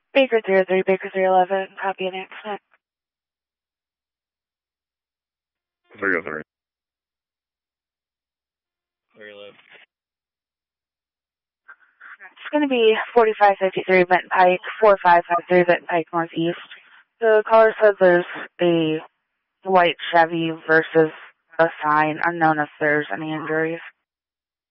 Baker 303, Baker 311, copy an accident. 303. 311. It's going to be 4553 Benton Pike, 4553 Benton Pike Northeast. The caller said there's a white Chevy versus a sign, unknown if there's any injuries.